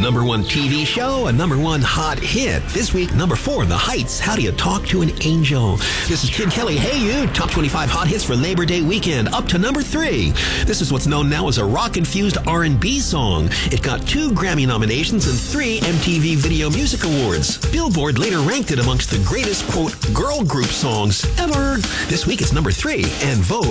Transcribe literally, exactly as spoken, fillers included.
number one T V show, a number one hot hit. This week, number four, The Heights, How Do You Talk to an Angel? This is Kid Kelly. Hey, you. Top twenty-five hot hits for Labor Day weekend, up to number three. This is what's known now as a rock-infused R and B song. It got two Grammy nominations and three M T V Video Music Awards. Billboard later ranked it amongst the greatest, quote, girl group songs ever. This week, it's number three, and Vogue